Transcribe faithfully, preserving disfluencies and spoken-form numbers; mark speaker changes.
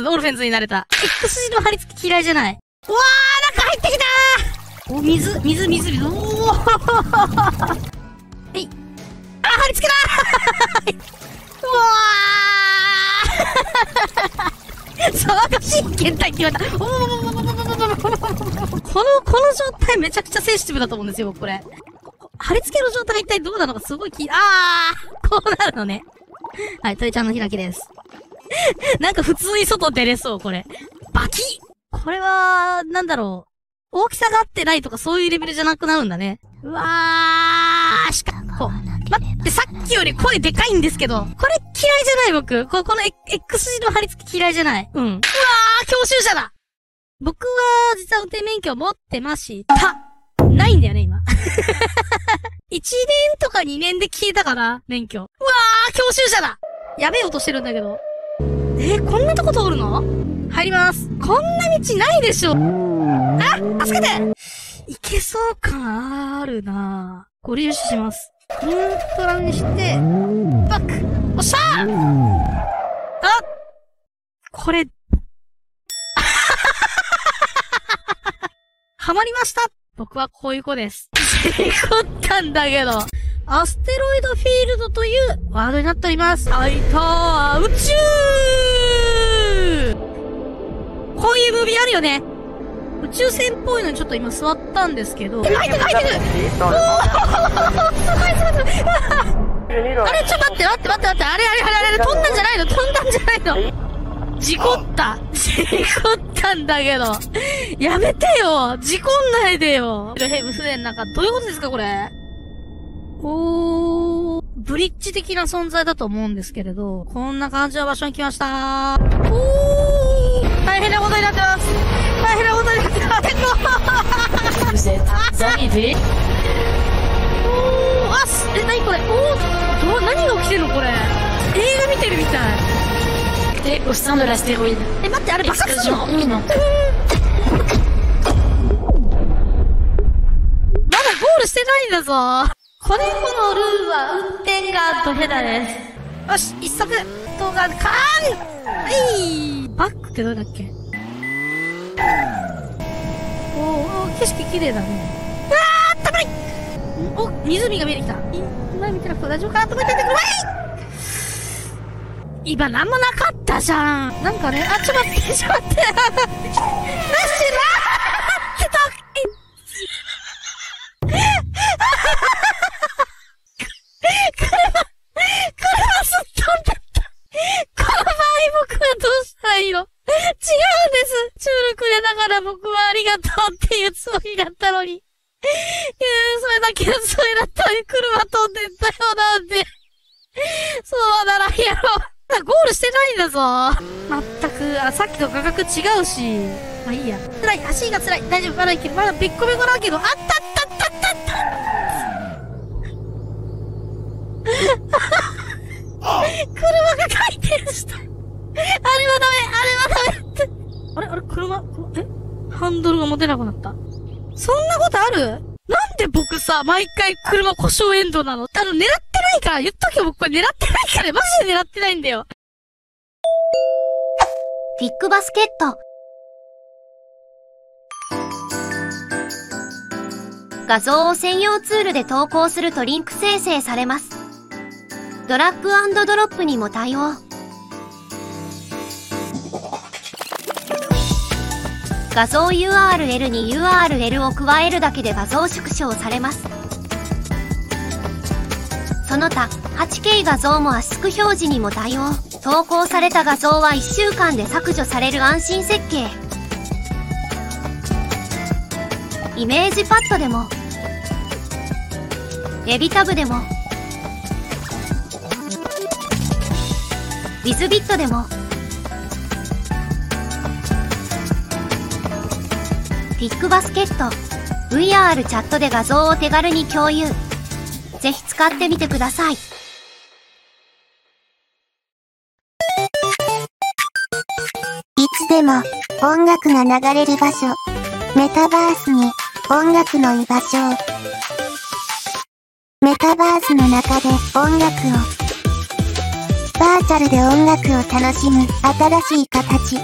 Speaker 1: オルフェンズになれた。X 字の貼り付け嫌いじゃない。うわー、なんか入ってきたー。お、水、水、水、水。おーはい。あ、貼り付けだーうわー騒がしい検体って言われた。おーこの、この状態めちゃくちゃセンシティブだと思うんですよ、僕これ。貼り付けの状態が一体どうなのかすごい気、あーこうなるのね。はい、トイちゃんの開きです。なんか普通に外出れそう、これ。バキッこれは、なんだろう。大きさが合ってないとかそういうレベルじゃなくなるんだね。うわー、しかこう。待って、さっきより声でかいんですけど、これ嫌いじゃない僕。こ、この X 字の貼り付け嫌いじゃない。うん。うわー、教習車だ僕は、実は運転免許を持ってました。ないんだよね、今。いちねんとかにねんで消えたから、免許。うわー、教習車だやべえ音してるんだけど。えー、こんなとこ通るの？入ります。こんな道ないでしょ。あ、助けていけそう感あるなぁ。ご利用します。ニュートラルにして、バックおっしゃーあこれ、はまりました僕はこういう子です。事故ったんだけど。アステロイドフィールドというワードになっております。はいたー宇宙こういうムービーあるよね。宇宙船っぽいのにちょっと今座ったんですけど。入ってる入ってるおーすごいすごいすごいあれちょっと待って待って待って待ってあれあれあれあれ飛んだんじゃないの飛んだんじゃないの事故った事故ったんだけどやめてよ事故んないでよヘブ船の中どういうことですかこれおー、ブリッジ的な存在だと思うんですけれど、こんな感じの場所に来ましたー。おー、大変なことになってます。大変なことになってます。おー、あ、え、なにこれおー、ど、何が起きてるのこれ。映画見てるみたい。
Speaker 2: え、au sein de l'astéroïde。
Speaker 1: え、待って、あれ爆発するの？まだゴールしてないんだぞ。これこのルールは運転がドヘダです。よし、一足動画、カーンはい、バックってどれだっけおー、景色綺麗だね。あー、あったかいお、湖が見えてきた。今見てなくて大丈夫かなと思っててくる。はい今なんもなかったじゃん。なんかね、あ、ちょっと待って、ちょっと待って。なしなーってた車、車すっ飛んだった。この場合僕はどうしたらいいの？違うんです。チュールくれながら僕はありがとうっていうつもりだったのに。いやそれだけのつもりだったのに車飛んでったよなんて。そうならやろう。ゴールしてないんだぞ。まったく、あ、さっきと価格違うし。まあいいや。辛い、足が辛い。大丈夫、まだいける。まだべっこべこだけど、あったったったったった車が回転した。あれはダメ、あれはダメって。あれあれ車、えハンドルが持てなくなった。そんなことある？なんで僕さ、毎回車故障エンドなの？あの、狙ってないから、言っとけよ、僕これ狙ってないから、マジで狙ってないんだよ。
Speaker 3: ビッグバスケット。画像を専用ツールで投稿するとリンク生成されます。ドラッグ&ドロップにも対応。画像 ユーアールエル に ユーアールエル を加えるだけで画像縮小されます。その他 はちケー 画像も圧縮表示にも対応。投稿された画像はいっしゅうかんで削除される安心設計。イメージパッドでもエビタブでもウィズビットでもビッグバスケット ブイアール チャットで画像を手軽に共有。ぜひ使ってみてください。い
Speaker 4: つでも音楽が流れる場所。メタバースに音楽の居場所を。メタバースの中で音楽を。バーチャルで音楽を楽しむ新しい形。